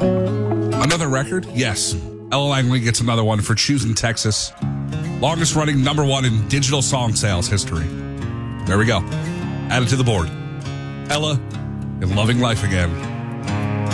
Another record? Yes. Ella Langley gets another one for Choosing Texas. Longest running number one in digital song sales history. There we go. Add it to the board. Ella and Loving Life Again.